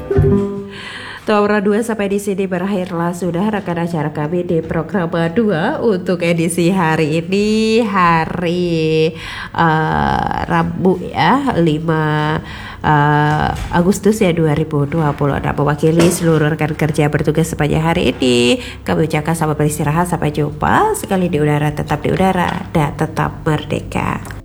Tora 2 sampai di sini berakhirlah sudah rekan acara kami di program 2 untuk edisi hari ini, hari Rabu ya, 5 Agustus ya 2020. Mewakili seluruh rekan kerja bertugas sepanjang hari ini, kami ucapkan selamat beristirahat, sampai jumpa sekali di udara, tetap di udara dan tetap merdeka.